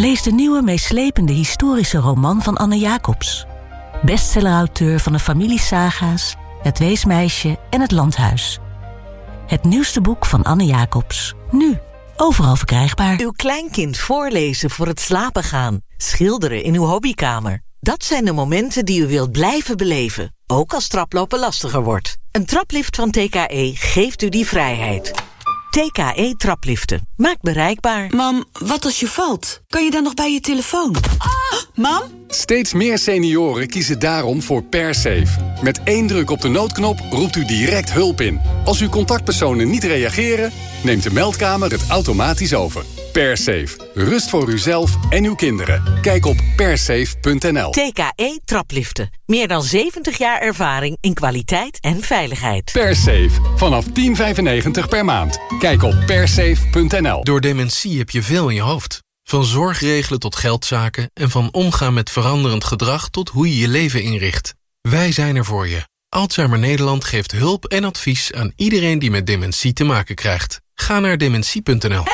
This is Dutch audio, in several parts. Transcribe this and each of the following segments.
Lees de nieuwe meeslepende historische roman van Anne Jacobs. Bestsellerauteur van de familiesaga's, Het Weesmeisje en Het Landhuis. Het nieuwste boek van Anne Jacobs. Nu, overal verkrijgbaar. Uw kleinkind voorlezen voor het slapen gaan. Schilderen in uw hobbykamer. Dat zijn de momenten die u wilt blijven beleven. Ook als traplopen lastiger wordt. Een traplift van TKE geeft u die vrijheid. TKE trapliften. Maakt bereikbaar. Mam, wat als je valt? Kan je dan nog bij je telefoon? Mam? Steeds meer senioren kiezen daarom voor PerSafe. Met 1 druk op de noodknop roept u direct hulp in. Als uw contactpersonen niet reageren, neemt de meldkamer het automatisch over. PerSafe. Rust voor uzelf en uw kinderen. Kijk op persafe.nl. TKE trapliften. Meer dan 70 jaar ervaring in kwaliteit en veiligheid. PerSafe. Vanaf €10,95 per maand. Kijk op persafe.nl. Door dementie heb je veel in je hoofd. Van zorgregelen tot geldzaken en van omgaan met veranderend gedrag tot hoe je je leven inricht. Wij zijn er voor je. Alzheimer Nederland geeft hulp en advies aan iedereen die met dementie te maken krijgt. Ga naar dementie.nl.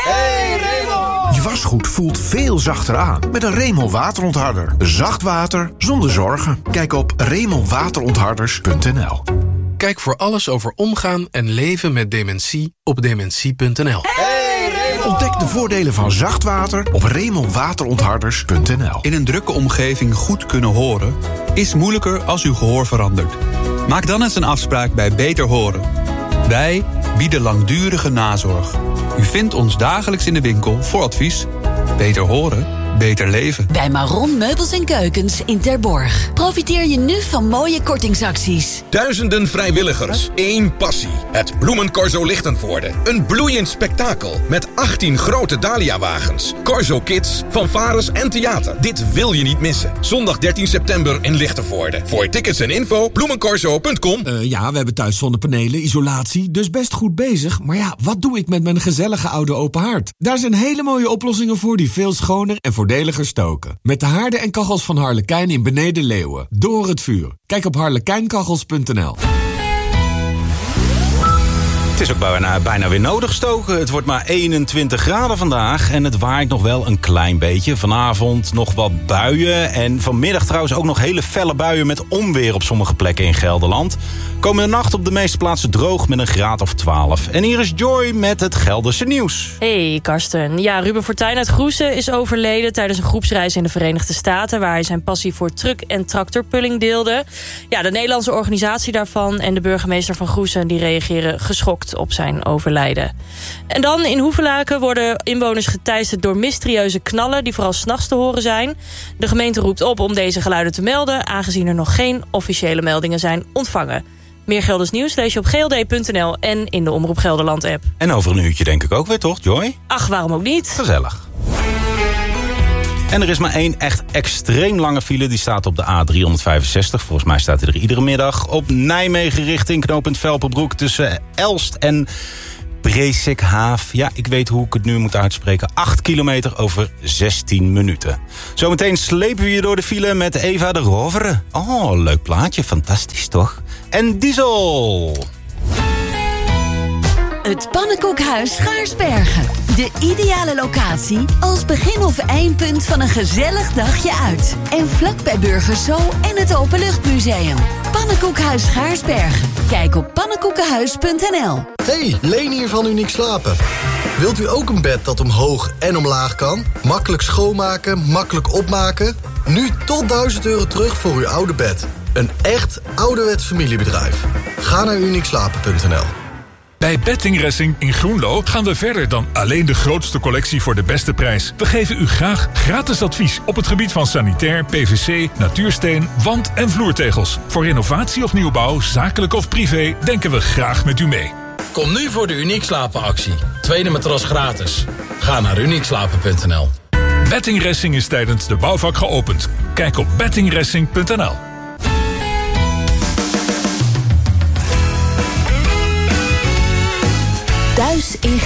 Je wasgoed voelt veel zachter aan met een Remel waterontharder. Zacht water zonder zorgen. Kijk op remelwaterontharders.nl. Kijk voor alles over omgaan en leven met dementie op dementie.nl. Ontdek de voordelen van zacht water op remelwaterontharders.nl. In een drukke omgeving goed kunnen horen is moeilijker als uw gehoor verandert. Maak dan eens een afspraak bij Beter Horen. Wij bieden langdurige nazorg. U vindt ons dagelijks in de winkel voor advies. Beter horen, beter leven. Bij Maron Meubels en Keukens in Terborg. Profiteer je nu van mooie kortingsacties. Duizenden vrijwilligers, 1 passie. Het Bloemencorso Lichtenvoorde. Een bloeiend spektakel met 18 grote Dahlia-wagens. Corso Kids, fanfares en theater. Dit wil je niet missen. Zondag 13 september in Lichtenvoorde. Voor tickets en info, bloemencorso.com. Ja, we hebben thuis zonnepanelen, isolatie, dus best goed bezig. Maar ja, wat doe ik met mijn gezellige oude open haard? Daar zijn hele mooie oplossingen voor die veel schoner en voordeliger stoken. Met de haarden en kachels van Harlekijn in Beneden Leeuwen. Door het vuur. Kijk op harlekijnkachels.nl. Het is ook bijna weer nodig stoken. Het wordt maar 21 graden vandaag en het waait nog wel een klein beetje. Vanavond nog wat buien en vanmiddag trouwens ook nog hele felle buien met onweer op sommige plekken in Gelderland. Komende nacht op de meeste plaatsen droog met een graad of 12. En hier is Joy met het Gelderse nieuws. Hey Karsten. Ja, Ruben Fortuyn uit Groessen is overleden tijdens een groepsreis in de Verenigde Staten, waar hij zijn passie voor truck- en tractorpulling deelde. Ja, de Nederlandse organisatie daarvan en de burgemeester van Groessen die reageren geschokt op zijn overlijden. En dan in Hoevelaken worden inwoners geteisterd door mysterieuze knallen die vooral 's nachts te horen zijn. De gemeente roept op om deze geluiden te melden, aangezien er nog geen officiële meldingen zijn ontvangen. Meer Gelders nieuws lees je op gld.nl en in de Omroep Gelderland app. En over een uurtje denk ik ook weer, toch, Joy? Ach, waarom ook niet? Gezellig. En er is maar 1 echt extreem lange file. Die staat op de A365. Volgens mij staat hij er iedere middag. Op Nijmegen richting knooppunt Velperbroek tussen Elst en Breesikhaaf. Ja, ik weet hoe ik het nu moet uitspreken. 8 kilometer over 16 minuten. Zometeen slepen we je door de file met Eva de Rovere. Oh, leuk plaatje. Fantastisch, toch? En Diesel. Het Pannenkoekhuis Schaarsbergen. De ideale locatie als begin- of eindpunt van een gezellig dagje uit. En vlak bij Burgers Zoo en het Openluchtmuseum. Pannenkoekhuis Schaarsbergen. Kijk op pannenkoekenhuis.nl. Hey, Leen hier van Uniek Slapen. Wilt u ook een bed dat omhoog en omlaag kan? Makkelijk schoonmaken, makkelijk opmaken? Nu tot €1000 terug voor uw oude bed. Een echt ouderwets familiebedrijf. Ga naar uniekslapen.nl. Bij Betting Racing in Groenlo gaan we verder dan alleen de grootste collectie voor de beste prijs. We geven u graag gratis advies op het gebied van sanitair, PVC, natuursteen, wand- en vloertegels. Voor renovatie of nieuwbouw, zakelijk of privé, denken we graag met u mee. Kom nu voor de Uniek Slapen actie. Tweede matras gratis. Ga naar uniekslapen.nl. Betting Racing is tijdens de bouwvak geopend. Kijk op bettingracing.nl.